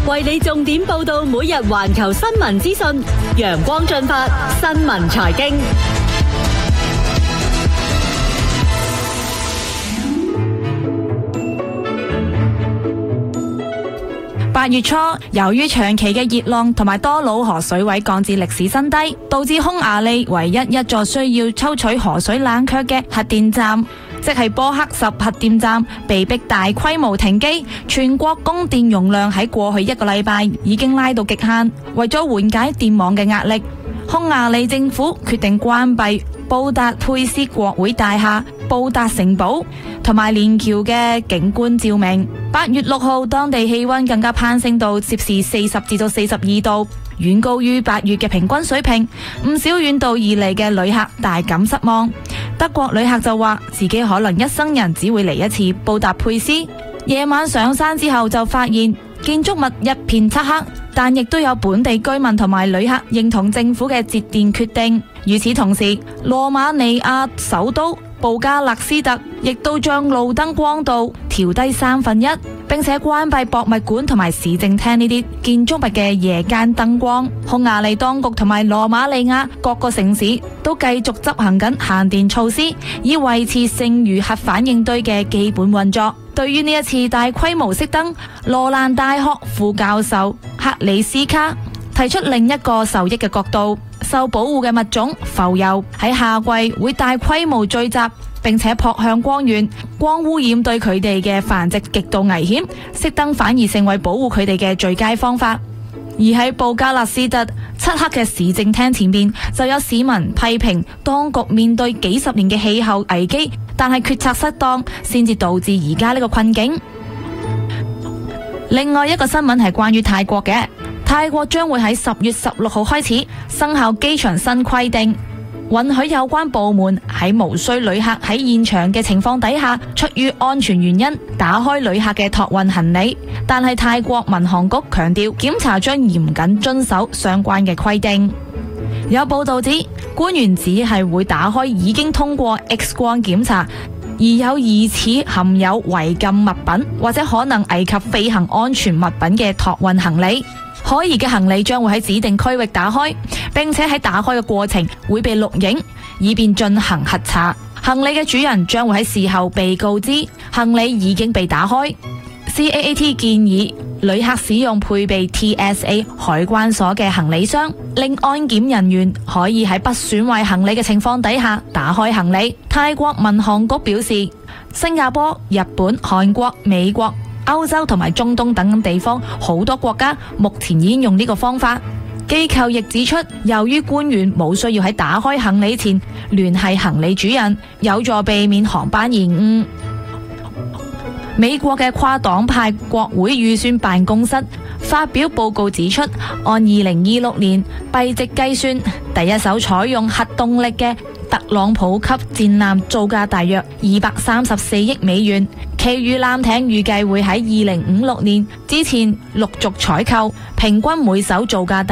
為你重點報道每日環球新聞資訊，陽光進發新聞財經。 8月初，由於長期嘅熱浪同埋多瑙河水位降至歷史新低，導致匈牙利唯一一座需要抽取河水冷卻嘅核電站，即係波克什核電站，被迫大規模停機。全國供電容量喺過去1個禮拜已經拉到極限。為咗緩解電網嘅壓力，匈牙利政府決定關閉布達佩斯國會大廈、布達城堡同埋連橋嘅景觀照明。8月6號，當地氣溫更加攀升到攝氏40至到42度，遠高於8月嘅平均水平。唔少遠道而嚟嘅旅客大感失望。德國旅客就話自己可能一生人只會嚟一次布達佩斯。夜晚上山之後就發現建築物一片漆黑，但亦都有本地居民同埋旅客認同政府嘅節電決定。與此同時，羅馬尼亞首都布加勒斯特亦都將路燈光度調低1/3，並且關閉博物館同埋市政廳呢啲建築物嘅夜間燈光。匈牙利當局同埋羅馬尼亞各個城市都繼續執行緊限電措施，以維持剩餘核反應堆嘅基本運作。對於呢一次大規模熄燈，羅蘭大學副教授克里斯卡提出另一個受益嘅角度：受保護嘅物種浮游喺夏季會大規模聚集，並且撲向光源，光污染對佢哋嘅繁殖極度危險，熄燈反而成為保護佢哋嘅最佳方法。而喺布加勒斯特漆黑嘅市政廳前面，就有市民批評當局面對幾十年嘅氣候危機，但係決策失當，先至導致而家呢個困境。另外一個新聞係關於泰國嘅，泰國將會喺10月16號開始生效機場新規定，允許有關部門喺無需旅客喺現場嘅情況底下，出於安全原因打開旅客嘅託運行李。但係泰國民航局強調，檢查將嚴謹遵守相關嘅規定。有報道指，官員只係會打開已經通過 X 光檢查而有疑似含有違禁物品或者可能危及飛行安全物品嘅託運行李。可疑嘅行李將會喺指定區域打開，並且喺打開嘅過程會被錄影，以便進行核查。行李嘅主人將會喺事後被告知行李已經被打開。CAAT 建議旅客使用配備 TSA 海關鎖嘅行李箱，令安檢人員可以喺不損壞行李嘅情況底下打開行李。泰國民航局表示，新加坡、日本、韓國、美國、歐洲同埋中東等地方好多國家目前已經用呢個方法。機構亦指出，由於官員冇需要喺打開行李前聯繫行李主人，有助避免航班延誤。美國嘅跨黨派國會預算辦公室發表報告指出，按2026年幣值計算，第一艘採用核動力嘅特朗普級戰艦造價大約234億美元，其餘艦艇預計會喺2056年之前陸續採購，平均每艘造價